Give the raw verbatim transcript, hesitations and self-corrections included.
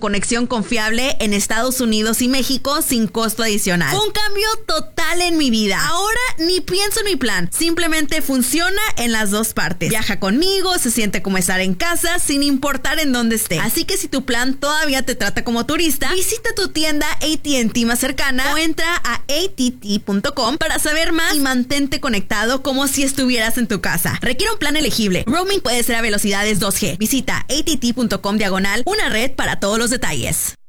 conexión confiable en Estados Unidos y México sin costo adicional. Fue un cambio total en mi vida. Ahora ni pienso en mi plan, simplemente funciona en las dos partes. Viaja conmigo, se siente como estar en casa sin importar en dónde esté. Así que si tu plan todavía te trata como turista, visita tu tienda A T and T más cercana o entra a A T T punto com para saber más y mantente conectado como si estuvieras en tu casa. Requiere un plan elegible. Roaming puede ser a velocidades dos G. Visita A T T punto com diagonal una red para todos los detalles.